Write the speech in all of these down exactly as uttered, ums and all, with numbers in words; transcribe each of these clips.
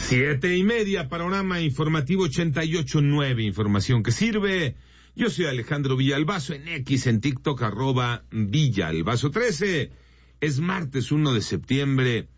Siete y media, panorama informativo ochenta y ocho nueve, información que sirve. Yo soy Alejandro Villalbazo, en X, en TikTok, arroba Villalbazo trece. Es martes uno de septiembre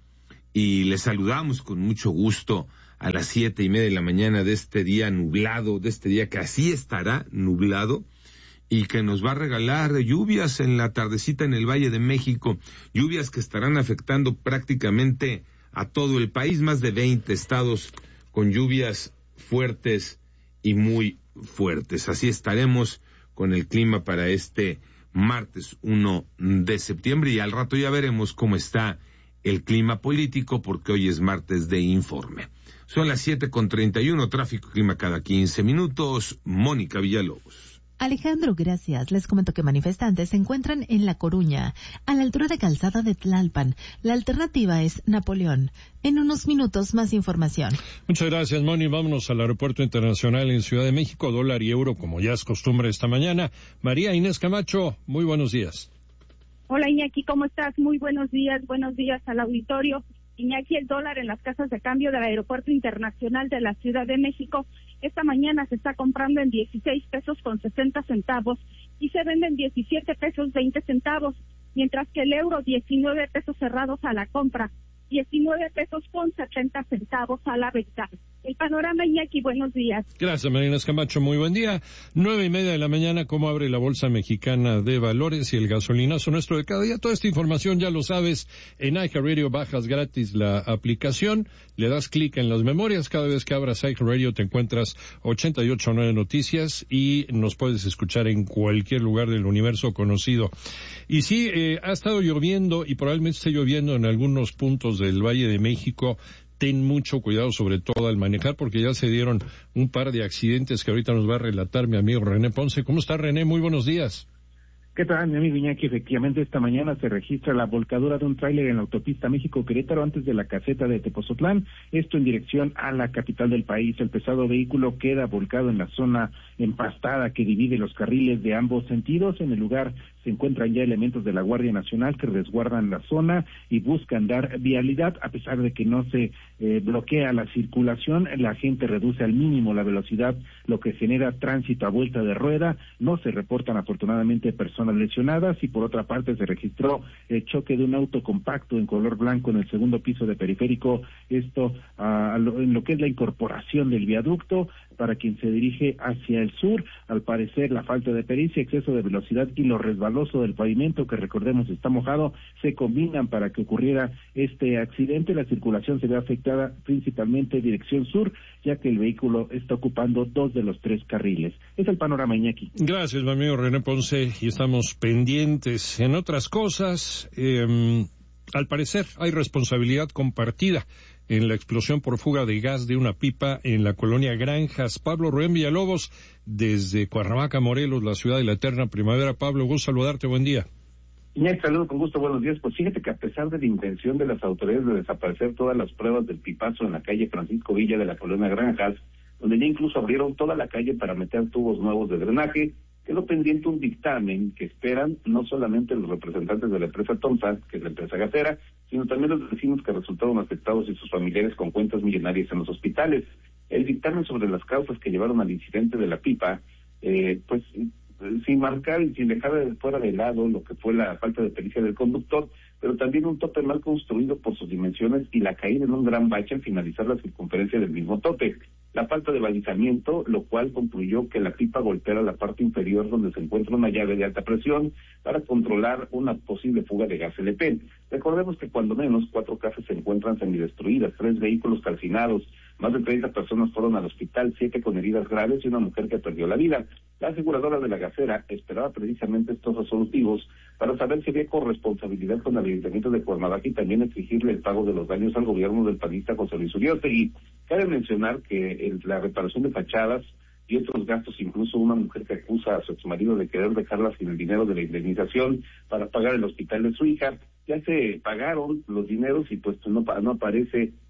y les saludamos con mucho gusto a las siete y media de la mañana de este día nublado, de este día que así estará nublado y que nos va a regalar lluvias en la tardecita en el Valle de México, lluvias que estarán afectando prácticamente a todo el país, más de veinte estados con lluvias fuertes y muy fuertes. Así estaremos con el clima para este martes uno de septiembre y al rato ya veremos cómo está el clima político porque hoy es martes de informe. Son las siete con treinta y uno, tráfico y clima cada quince minutos. Mónica Villalobos. Alejandro, gracias. Les comento que manifestantes se encuentran en La Coruña, a la altura de Calzada de Tlalpan. La alternativa es Napoleón. En unos minutos, más información. Muchas gracias, Moni. Vámonos al Aeropuerto Internacional en Ciudad de México, dólar y euro, como ya es costumbre esta mañana. María Inés Camacho, muy buenos días. Hola, Iñaki, ¿cómo estás? Muy buenos días, buenos días al auditorio. Iñaki, el dólar en las casas de cambio del Aeropuerto Internacional de la Ciudad de México esta mañana se está comprando en dieciséis pesos con sesenta centavos y se vende en diecisiete pesos veinte centavos, mientras que el euro diecinueve pesos cerrados a la compra, diecinueve pesos con setenta centavos a la venta. El panorama, Iñaki, buenos días. Gracias, Marina Camacho, muy buen día. Nueve y media de la mañana, ¿cómo abre la Bolsa Mexicana de Valores y el gasolinazo nuestro de cada día? Toda esta información ya lo sabes, en iHeartRadio bajas gratis la aplicación, le das clic en las memorias, cada vez que abras iHeartRadio te encuentras ochenta y ocho nueve noticias y nos puedes escuchar en cualquier lugar del universo conocido. Y sí, eh, ha estado lloviendo y probablemente esté lloviendo en algunos puntos del Valle de México. Ten mucho cuidado, sobre todo al manejar, porque ya se dieron un par de accidentes que ahorita nos va a relatar mi amigo René Ponce. ¿Cómo está, René? Muy buenos días. ¿Qué tal, mi amigo Iñaki? Efectivamente, esta mañana se registra la volcadura de un tráiler en la autopista México-Querétaro antes de la caseta de Tepozotlán, esto en dirección a la capital del país. El pesado vehículo queda volcado en la zona empastada que divide los carriles de ambos sentidos. En el lugar se encuentran ya elementos de la Guardia Nacional que resguardan la zona y buscan dar vialidad. A pesar de que no se eh, bloquea la circulación, la gente reduce al mínimo la velocidad, lo que genera tránsito a vuelta de rueda. No se reportan afortunadamente personas lesionadas y por otra parte se registró el choque de un auto compacto en color blanco en el segundo piso de Periférico, esto uh, lo, en lo que es la incorporación del viaducto para quien se dirige hacia el sur. Al parecer la falta de pericia, exceso de velocidad y lo resbaloso del pavimento, que recordemos está mojado, se combinan para que ocurriera este accidente. La circulación se ve afectada principalmente en dirección sur, ya que el vehículo está ocupando dos de los tres carriles. Es el panorama, Iñaki. Gracias, mi amigo René Ponce, y estamos pendientes. En otras cosas, eh, al parecer hay responsabilidad compartida en la explosión por fuga de gas de una pipa en la colonia Granjas. Pablo Rubén Villalobos, desde Cuernavaca, Morelos, la ciudad de la eterna primavera. Pablo, gusto saludarte, buen día. Iñaki, saludo con gusto, buenos días. Pues fíjate que a pesar de la intención de las autoridades de desaparecer todas las pruebas del pipazo en la calle Francisco Villa de la colonia Granjas, donde ya incluso abrieron toda la calle para meter tubos nuevos de drenaje, quedó pendiente un dictamen que esperan no solamente los representantes de la empresa Tomsa, que es la empresa gasera, sino también los vecinos que resultaron afectados y sus familiares con cuentas millonarias en los hospitales. El dictamen sobre las causas que llevaron al incidente de la pipa, eh, pues sin marcar y sin dejar de fuera de lado lo que fue la falta de pericia del conductor, pero también un tope mal construido por sus dimensiones y la caída en un gran bache al finalizar la circunferencia del mismo tope. La falta de balizamiento, lo cual concluyó que la pipa golpeara la parte inferior donde se encuentra una llave de alta presión para controlar una posible fuga de gas L P. Recordemos que cuando menos cuatro casas se encuentran semidestruidas, tres vehículos calcinados, más de treinta personas fueron al hospital, siete con heridas graves y una mujer que perdió la vida. La aseguradora de la gasera esperaba precisamente estos resolutivos para saber si había corresponsabilidad con el Ayuntamiento de Cuernavaca y también exigirle el pago de los daños al gobierno del panista José Luis Uriostegui. Cabe mencionar que el, la reparación de fachadas y otros gastos, incluso una mujer que acusa a su exmarido de querer dejarla sin el dinero de la indemnización para pagar el hospital de su hija, ya se pagaron los dineros y pues no, no aparece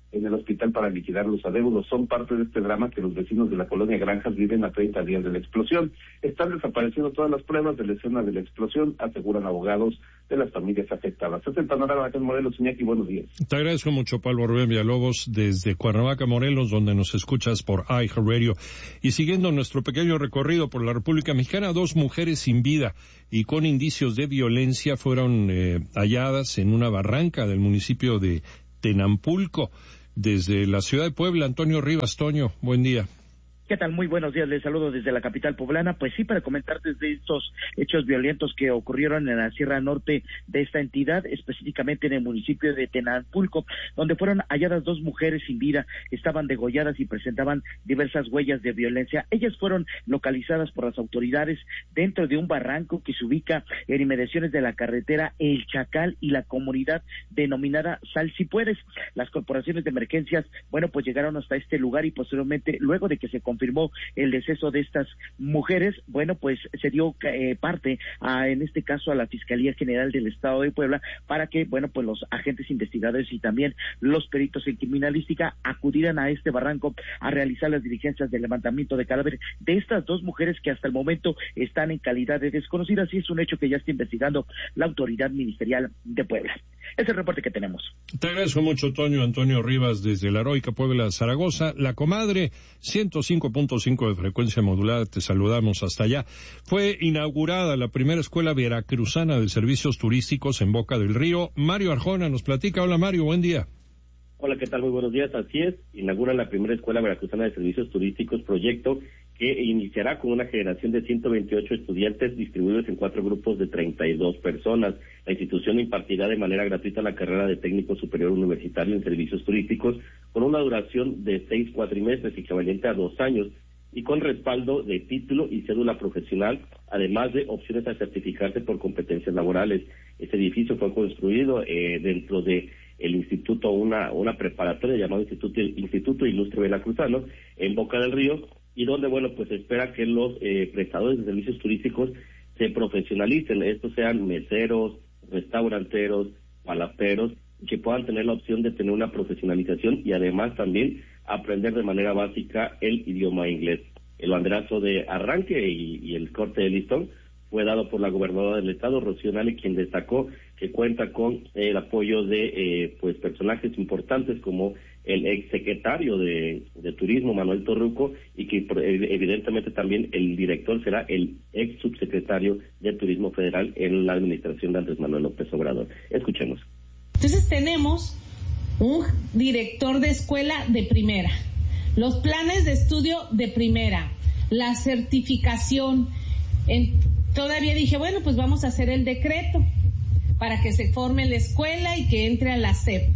en el hospital para liquidar los adeudos. Son parte de este drama que los vecinos de la colonia Granjas viven a treinta días de la explosión. Están desapareciendo todas las pruebas de la escena de la explosión, aseguran abogados de las familias afectadas. Es el panorama acá en Morelos. Iñaki, buenos días. Te agradezco mucho, Pablo Rubén Villalobos, desde Cuernavaca, Morelos, donde nos escuchas por iHeartRadio. Y siguiendo nuestro pequeño recorrido por la República Mexicana, dos mujeres sin vida y con indicios de violencia fueron eh, halladas en una barranca del municipio de Tenampulco. Desde la ciudad de Puebla, Antonio Rivas. Toño, buen día. ¿Qué tal? Muy buenos días, les saludo desde la capital poblana. Pues sí, para comentar desde estos hechos violentos que ocurrieron en la Sierra Norte de esta entidad, específicamente en el municipio de Tenampulco, donde fueron halladas dos mujeres sin vida, estaban degolladas y presentaban diversas huellas de violencia. Ellas fueron localizadas por las autoridades dentro de un barranco que se ubica en inmediaciones de la carretera El Chacal y la comunidad denominada Sal Si Puedes. Las corporaciones de emergencias, bueno, pues llegaron hasta este lugar y posteriormente, luego de que se confirmó el deceso de estas mujeres, bueno, pues se dio eh, parte a, en este caso, a la Fiscalía General del Estado de Puebla para que, bueno, pues los agentes investigadores y también los peritos en criminalística acudieran a este barranco a realizar las diligencias de levantamiento de cadáver de estas dos mujeres que hasta el momento están en calidad de desconocidas, y es un hecho que ya está investigando la autoridad ministerial de Puebla. Es el reporte que tenemos. Te agradezco mucho, Toño. Antonio Rivas, desde la heroica Puebla, Zaragoza. La Comadre, ciento cinco punto cinco de frecuencia modulada, te saludamos hasta allá. Fue inaugurada la primera escuela veracruzana de servicios turísticos en Boca del Río. Mario Arjona nos platica. Hola, Mario, buen día. Hola, ¿qué tal? Muy buenos días. Así es, inaugura la primera escuela veracruzana de servicios turísticos, proyecto que iniciará con una generación de ciento veintiocho estudiantes distribuidos en cuatro grupos de treinta y dos personas. La institución impartirá de manera gratuita la carrera de técnico superior universitario en servicios turísticos con una duración de seis cuatrimestres equivalente a dos años y con respaldo de título y cédula profesional, además de opciones a certificarse por competencias laborales. Este edificio fue construido eh, dentro de el instituto, una una preparatoria llamada Instituto, Instituto Ilustre Veracruzano, en Boca del Río, y donde, bueno, pues se espera que los eh, prestadores de servicios turísticos se profesionalicen, estos sean meseros, restauranteros, palaperos, que puedan tener la opción de tener una profesionalización y además también aprender de manera básica el idioma inglés. El banderazo de arranque y, y el corte de listón fue dado por la gobernadora del estado, Rocío Nale, quien destacó que cuenta con eh, el apoyo de eh, pues personajes importantes como el exsecretario de, de Turismo, Manuel Torruco, y que evidentemente también el director será el ex subsecretario de Turismo Federal en la administración de Andrés Manuel López Obrador. Escuchemos. Entonces tenemos un director de escuela de primera, los planes de estudio de primera, la certificación. En, todavía dije, bueno, pues vamos a hacer el decreto para que se forme la escuela y que entre a la S E P.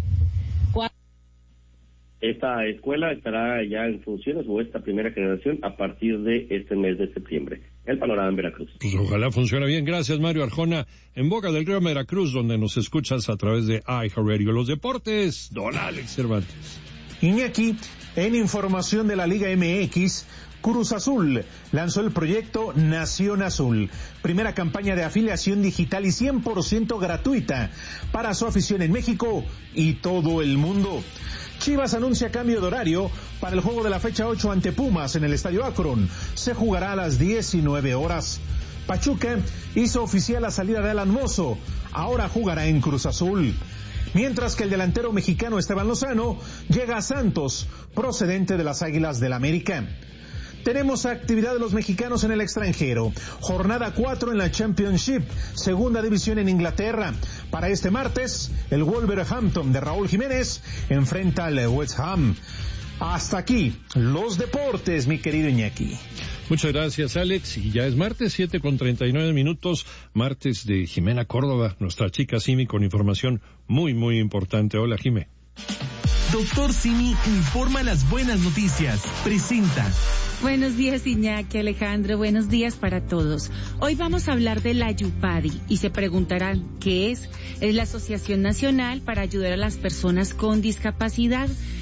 Esta escuela estará ya en funciones, o esta primera generación, a partir de este mes de septiembre. El panorama en Veracruz. Pues ojalá funcione bien. Gracias, Mario Arjona, en Boca del Río, Veracruz, donde nos escuchas a través de iHeartRadio. Los deportes, don Alex Cervantes. Iñaki, en información de la Liga M X, Cruz Azul lanzó el proyecto Nación Azul, primera campaña de afiliación digital y cien por ciento gratuita para su afición en México y todo el mundo. Chivas anuncia cambio de horario para el juego de la fecha ocho ante Pumas en el Estadio Akron. Se jugará a las diecinueve horas. Pachuca hizo oficial la salida de Alan Mozo. Ahora jugará en Cruz Azul. Mientras que el delantero mexicano Esteban Lozano llega a Santos, procedente de las Águilas del América. Tenemos actividad de los mexicanos en el extranjero. Jornada cuatro en la Championship, segunda división en Inglaterra. Para este martes, el Wolverhampton de Raúl Jiménez enfrenta al West Ham. Hasta aquí, los deportes, mi querido Iñaki. Muchas gracias, Alex. Y ya es martes, siete con treinta y nueve minutos, martes de Jimena Córdoba, nuestra chica Simi, con información muy, muy importante. Hola, Jimé. Doctor Simi informa las buenas noticias. Presenta. Buenos días, Iñaki, Alejandro, buenos días para todos. Hoy vamos a hablar de la Yupadi y se preguntarán, ¿qué es? Es la Asociación Nacional para Ayudar a las Personas con Discapacidad.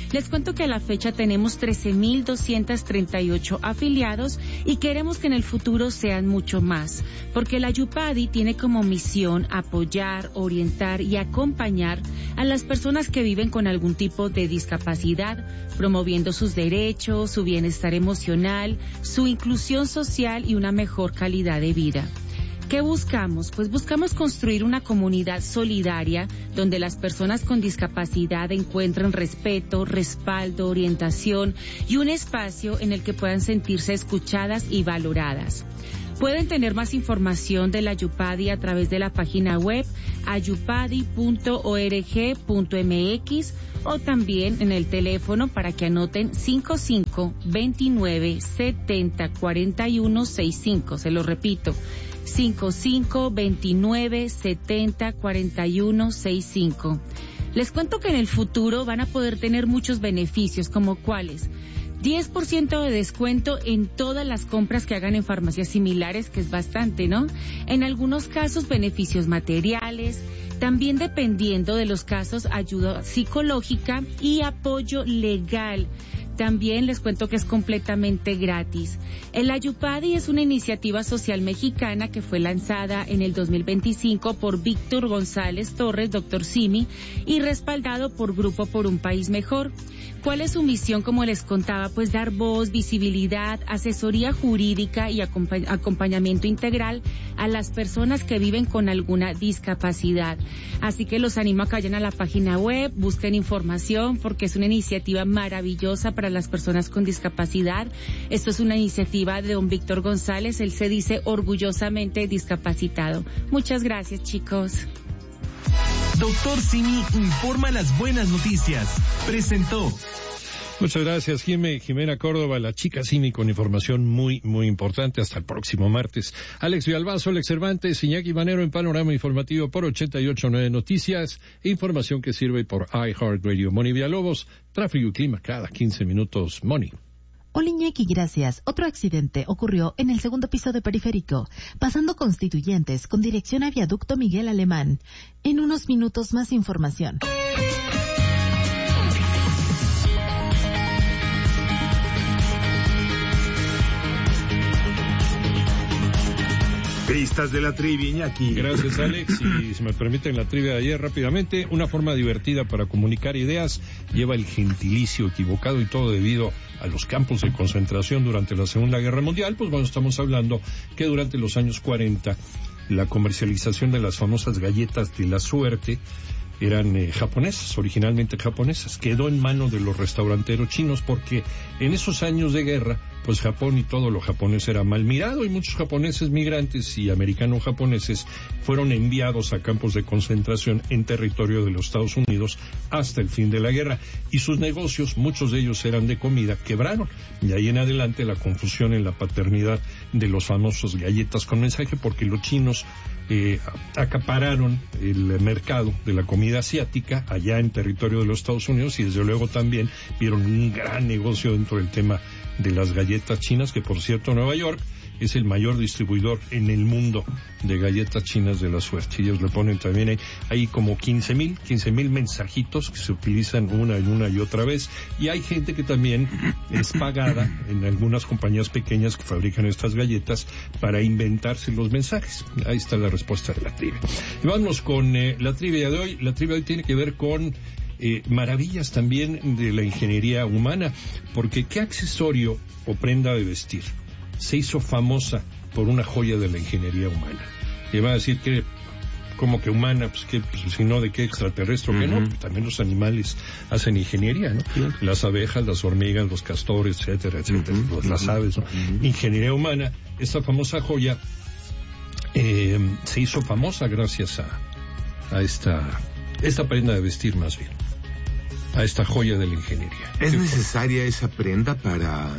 Les cuento que a la fecha tenemos trece mil doscientos treinta y ocho afiliados y queremos que en el futuro sean mucho más, porque la Yupadi tiene como misión apoyar, orientar y acompañar a las personas que viven con algún tipo de discapacidad, promoviendo sus derechos, su bienestar emocional, su inclusión social y una mejor calidad de vida. ¿Qué buscamos? Pues buscamos construir una comunidad solidaria donde las personas con discapacidad encuentren respeto, respaldo, orientación y un espacio en el que puedan sentirse escuchadas y valoradas. Pueden tener más información de la Yupadi a través de la página web ayupadi punto org punto m x o también en el teléfono para que anoten cinco cinco, veintinueve, setenta, cuarenta y uno, sesenta y cinco. Se lo repito, cinco cinco, veintinueve, setenta, cuarenta y uno, sesenta y cinco. Les cuento que en el futuro van a poder tener muchos beneficios, como cuáles: diez por ciento de descuento en todas las compras que hagan en farmacias similares, que es bastante, ¿no? En algunos casos, beneficios materiales. También, dependiendo de los casos, ayuda psicológica y apoyo legal. También les cuento que es completamente gratis. El Ayupadi es una iniciativa social mexicana que fue lanzada en el dos mil veinticinco por Víctor González Torres, doctor Simi, y respaldado por Grupo por un País Mejor. ¿Cuál es su misión? Como les contaba, pues dar voz, visibilidad, asesoría jurídica y acompa- acompañamiento integral a las personas que viven con alguna discapacidad. Así que los animo a que vayan a la página web, busquen información, porque es una iniciativa maravillosa para las personas con discapacidad. Esto es una iniciativa de don Víctor González, él se dice orgullosamente discapacitado. Muchas gracias, chicos. Doctor Simi informa las buenas noticias. Presentó. Muchas gracias, Jimé, Jimena Córdoba, la chica Simi, con información muy, muy importante. Hasta el próximo martes. Alex Villalbazo, Alex Cervantes, Iñaki Manero en Panorama Informativo por ochenta y ocho punto nueve Noticias. Información que sirve por iHeartRadio. Moni Villalobos, tráfico y clima cada quince minutos. Moni. Hola Iñaki, gracias. Otro accidente ocurrió en el segundo piso de Periférico, pasando Constituyentes con dirección a Viaducto Miguel Alemán. En unos minutos más información. Pistas de la trivia, Iñaki. Gracias, Alex. Y si me permiten la trivia de ayer rápidamente, una forma divertida para comunicar ideas lleva el gentilicio equivocado, y todo debido a los campos de concentración durante la Segunda Guerra Mundial. Pues bueno, estamos hablando que durante los años cuarenta la comercialización de las famosas galletas de la suerte eran eh, japonesas, originalmente japonesas. Quedó en manos de los restauranteros chinos porque en esos años de guerra, pues Japón y todo lo japonés era mal mirado, y muchos japoneses migrantes y americano-japoneses fueron enviados a campos de concentración en territorio de los Estados Unidos hasta el fin de la guerra, y sus negocios, muchos de ellos eran de comida, quebraron, y ahí en adelante la confusión en la paternidad de los famosos galletas con mensaje, porque los chinos eh, acapararon el mercado de la comida asiática allá en territorio de los Estados Unidos, y desde luego también vieron un gran negocio dentro del tema de las galletas chinas, que por cierto Nueva York es el mayor distribuidor en el mundo de galletas chinas de la suerte. Ellos le ponen también ahí, hay como quince mil mensajitos que se utilizan una y una y otra vez, y hay gente que también es pagada en algunas compañías pequeñas que fabrican estas galletas para inventarse los mensajes. Ahí está la respuesta de la trivia. Y vamos con eh, la trivia de hoy. La trivia de hoy tiene que ver con Eh, maravillas también de la ingeniería humana, porque ¿qué accesorio o prenda de vestir se hizo famosa por una joya de la ingeniería humana? Y va a decir que, como que humana, pues que, pues, si no, de qué extraterrestre, uh-huh. que no, pues, también los animales hacen ingeniería, ¿no? Uh-huh. Las abejas, las hormigas, los castores, etcétera, etcétera, uh-huh. las aves, ¿no? Uh-huh. Ingeniería humana, esta famosa joya eh, se hizo famosa gracias a, a esta, esta prenda de vestir, más bien, a esta joya de la ingeniería. ¿Es necesaria esa prenda para...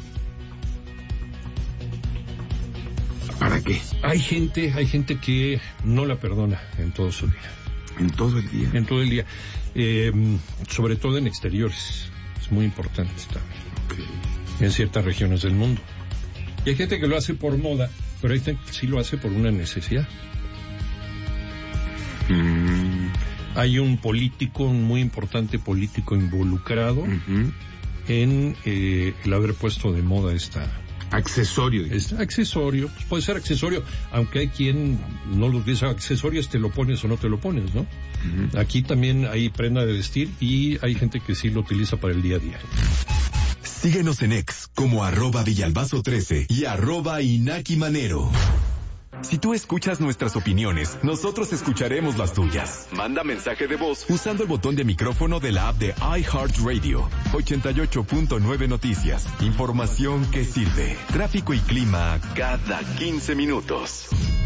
¿Para qué? Hay gente, hay gente que no la perdona en todo su día. ¿En todo el día? En todo el día. Eh, sobre todo en exteriores. Es muy importante también. Okay. En ciertas regiones del mundo. Y hay gente que lo hace por moda, pero hay gente que sí lo hace por una necesidad. Mm. hay un político, un muy importante político involucrado uh-huh. en eh, el haber puesto de moda esta... Accesorio. Es accesorio, pues puede ser accesorio, aunque hay quien no lo dice accesorios, te lo pones o no te lo pones, ¿no? Uh-huh. Aquí también hay prenda de vestir y hay gente que sí lo utiliza para el día a día. Síguenos en X como arroba Villalbazo trece y arroba Inaki Manero. Si tú escuchas nuestras opiniones, nosotros escucharemos las tuyas. Manda mensaje de voz usando el botón de micrófono de la app de iHeartRadio. ochenta y ocho punto nueve Noticias. Información que sirve. Tráfico y clima cada quince minutos.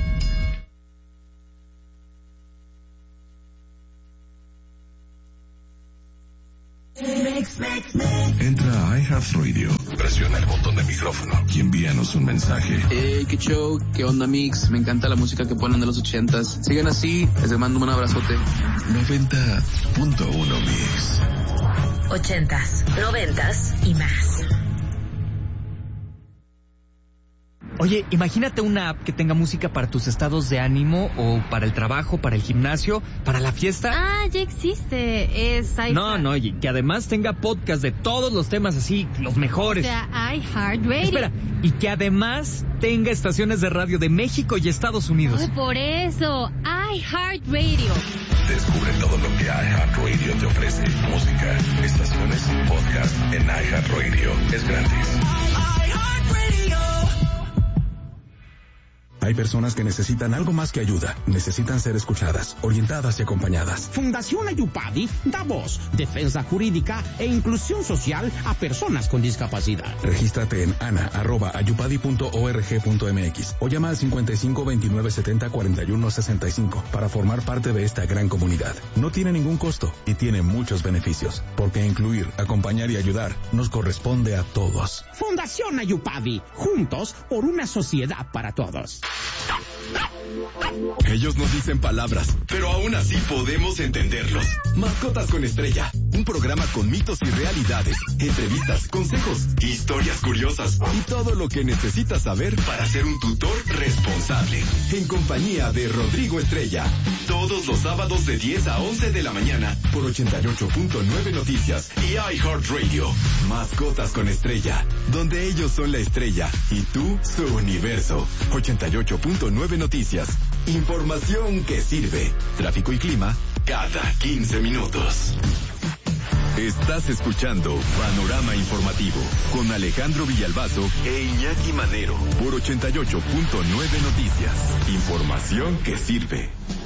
Entra a iHeartRadio, presiona el botón de micrófono y envíanos un mensaje. Hey, qué show, qué onda, Mix. Me encanta la música que ponen de los ochentas. Sigan así, les mando un abrazote. noventa punto uno Mix. Ochentas, noventas y más. Oye, imagínate una app que tenga música para tus estados de ánimo o para el trabajo, para el gimnasio, para la fiesta. Ah, ya existe. Es iHeart. No, no, y que además tenga podcast de todos los temas así, los mejores. O sea, iHeartRadio. Espera, y que además tenga estaciones de radio de México y Estados Unidos. Oh, por eso, iHeartRadio. Descubre todo lo que iHeartRadio te ofrece. Música, estaciones, podcast en iHeartRadio. Es gratis. Hay personas que necesitan algo más que ayuda. Necesitan ser escuchadas, orientadas y acompañadas. Fundación Ayupadi da voz, defensa jurídica e inclusión social a personas con discapacidad. Regístrate en ana arroba ayupadi punto org punto mx o llama al cincuenta y cinco veintinueve setenta cuarenta y uno sesenta y cinco para formar parte de esta gran comunidad. No tiene ningún costo y tiene muchos beneficios, porque incluir, acompañar y ayudar nos corresponde a todos. Fundación Ayupadi, juntos por una sociedad para todos. Ellos nos dicen palabras, pero aún así podemos entenderlos. Mascotas con Estrella, un programa con mitos y realidades, entrevistas, consejos, historias curiosas y todo lo que necesitas saber para ser un tutor responsable. En compañía de Rodrigo Estrella, todos los sábados de diez a once de la mañana por ochenta y ocho punto nueve Noticias y iHeartRadio. Mascotas con Estrella, donde ellos son la estrella y tú su universo. ochenta y ocho punto nueve Noticias. Información que sirve. Tráfico y clima cada quince minutos. Estás escuchando Panorama Informativo con Alejandro Villalbazo e Iñaki Manero por ochenta y ocho punto nueve Noticias. Información que sirve.